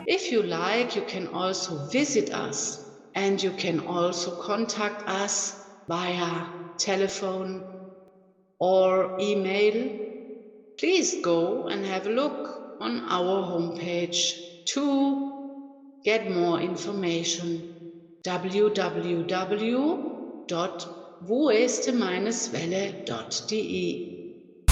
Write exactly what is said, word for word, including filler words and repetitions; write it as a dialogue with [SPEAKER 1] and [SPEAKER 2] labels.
[SPEAKER 1] If you like, you can also visit us, and you can also contact us via telephone or email. Please go and have a look on our homepage to get more information. w w w dot vueste welle dot de